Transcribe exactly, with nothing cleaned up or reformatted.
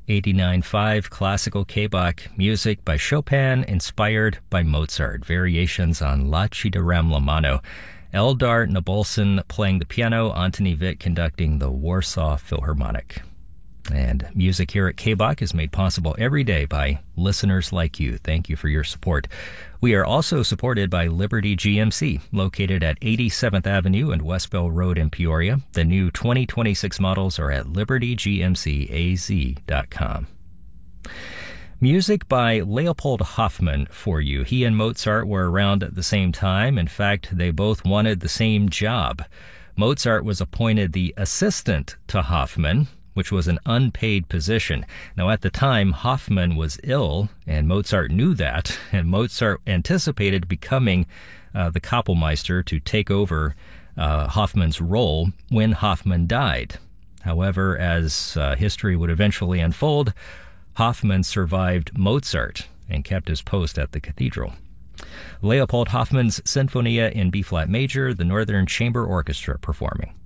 eighty-nine point five Classical K-Bach, music by Chopin, inspired by Mozart. Variations on La Ci Darem la Mano. Eldar Nabolson playing the piano, Antoni Witt conducting the Warsaw Philharmonic. And music here at K-Bach is made possible every day by listeners like you. Thank you for your support. We are also supported by Liberty G M C, located at eighty-seventh Avenue and Westbell Road in Peoria. The new twenty twenty-six models are at liberty g m c a z dot com. Music by Leopold Hoffmann for you. He and Mozart were around at the same time. In fact, they both wanted the same job. Mozart was appointed the assistant to Hoffmann, which was an unpaid position. Now, at the time, Hoffmann was ill, and Mozart knew that, and Mozart anticipated becoming uh, the Kapellmeister to take over uh, Hoffmann's role when Hoffmann died. However, as uh, history would eventually unfold, Hoffmann survived Mozart and kept his post at the cathedral. Leopold Hoffmann's Sinfonia in B-flat major, the Northern Chamber Orchestra performing.